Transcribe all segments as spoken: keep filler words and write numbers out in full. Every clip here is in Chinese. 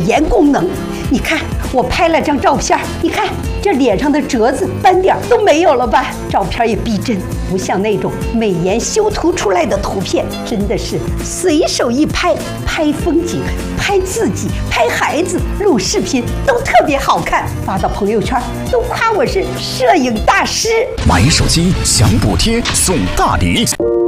颜功能。你看，我拍了张照片，你看这脸上的褶子斑点都没有了吧？照片也逼真，不像那种美颜修图出来的图片，真的是随手一拍，拍风景、拍自己、拍孩子、录视频都特别好看，发到朋友圈都夸我是摄影大师。 买手机享补贴送大礼。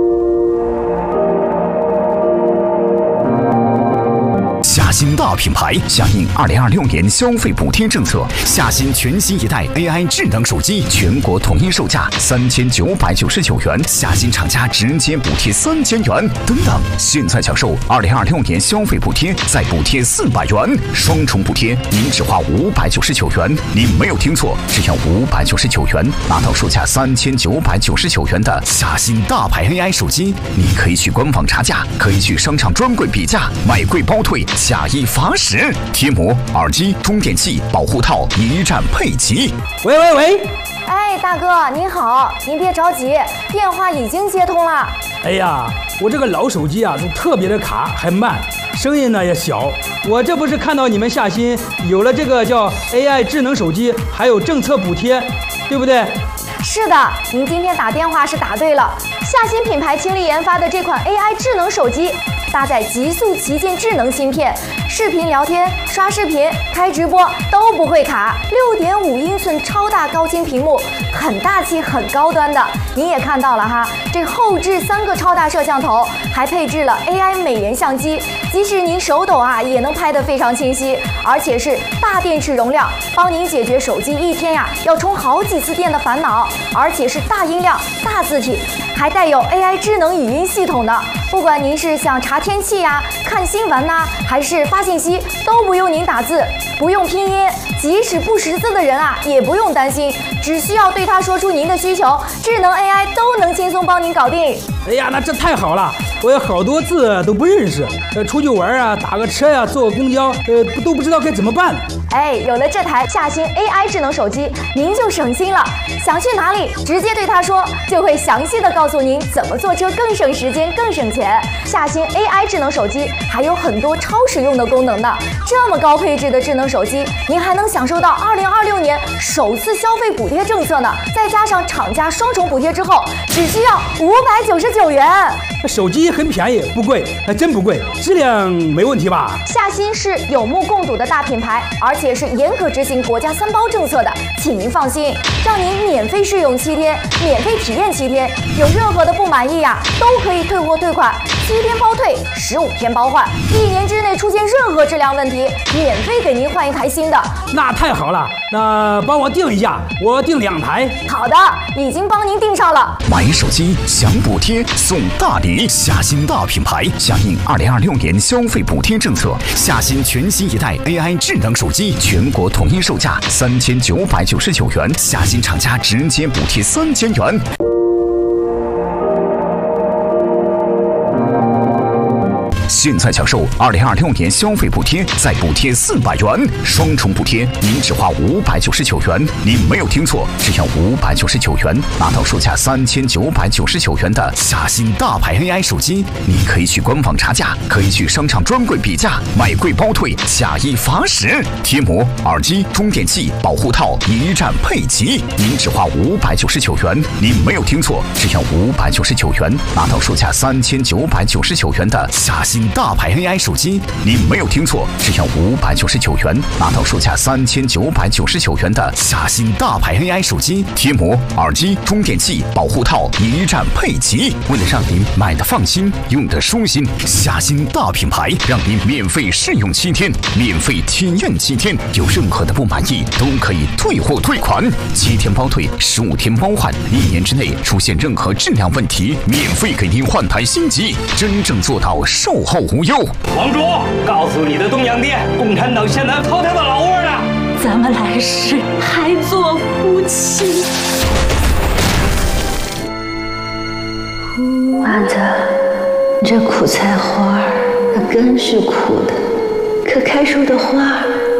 夏新大品牌响应二零二六年消费补贴政策，夏新全新一代 A I 智能手机全国统一售价三千九百九十九元，夏新厂家直接补贴三千元。等等，现在享受二零二六年消费补贴，再补贴四百元，双重补贴，您只花五百九十九元。您没有听错，只要五百九十九元，拿到售价三千九百九十九元的夏新大牌 A I 手机。你可以去官网查价，可以去商场专柜比价，买贵包退。下一罚十，贴膜、耳机、充电器、保护套一站配齐。 喂喂喂！ 哎，大哥您好，您别着急，电话已经接通了。 哎呀，我这个老手机啊，都特别的卡，还慢，声音呢也小。我这不是看到你们夏新有了这个叫 A I 智能手机，还有政策补贴，对不对？ 是的，您今天打电话是打对了。夏新品牌倾力研发的这款 A I 智能手机，搭载极速旗舰智能芯片，视频聊天、刷视频、开直播都不会卡。六点五英寸超大高清屏幕，很大气、很高端的。您也看到了哈，这后置三个超大摄像头，还配置了 A I 美颜相机，即使您手抖啊，也能拍得非常清晰。而且是大电池容量，帮您解决手机一天呀要充好几次电的烦恼。而且是大音量、大字体，还带有 A I 智能语音系统的。不管您是想查天气呀、看新闻呐、啊，还是发信息，都不用您打字，不用拼音，即使不识字的人啊，也不用担心，只需要对它说出您的需求，智能 A I 都能轻松帮您搞定。 哎呀，那这太好了！我有好多字都不认识，呃，出去玩啊，打个车呀、啊，坐个公交，呃，都不知道该怎么办。 哎，有了这台夏新 A I 智能手机，您就省心了。想去哪里，直接对它说，就会详细的告诉您怎么坐车更省时间、更省钱。夏新 A I 智能手机还有很多超实用的功能呢。这么高配置的智能手机，您还能享受到二零二六年首次消费补贴政策呢。再加上厂家双重补贴之后，只需要五百九十九元。 手机很便宜，不贵，还真不贵，质量没问题吧？ 夏新是有目共睹的大品牌，而且是严格执行国家三包政策的，请您放心，让您免费试用七天，免费体验七天，有任何的不满意呀、啊，都可以退货退款，七天包退，十五天包换，一年之内出现任何质量问题，免费给您换一台新的。 那太好了，那帮我订一下，我订两台。 好的，已经帮您订上了。 买手机享补贴送大礼，夏新大品牌响应二零二六年消费补贴政策，夏新全新一代 A I 智能手机全国统一售价三千九百九十九元，夏新厂家直接补贴三千元。现在享受二零二六年消费补贴，再补贴四百元，双重补贴，您只花五百九十九元。您没有听错，只要五百九十九元，拿到售价三千九百九十九元的夏新大牌 A I 手机。你可以去官网查价，可以去商场专柜比价，买贵包退，下一罚十，贴膜、耳机、充电器、保护套一站配齐。您只花五百九十九元，您没有听错，只要五百九十九元，拿到售价三千九百九十九元的夏新大牌 A I 手机。您没有听错，只要五百九十九元，拿到售价三千九百九十九元的夏新大牌 A I 手机，贴膜、耳机、充电器、保护套一站配齐。为了让您买的放心，用的舒心，夏新大品牌让您免费试用七天，免费体验七天，有任何的不满意都可以退货退款，七天包退，十五天包换，一年之内出现任何质量问题，免费给您换台新机，真正做到售后无忧。 王主，告诉你的东洋店，共产党现在要淘汰到老窝了， 咱们来世还做夫妻。 妈的，这苦菜花儿，它根是苦的，可开出的花儿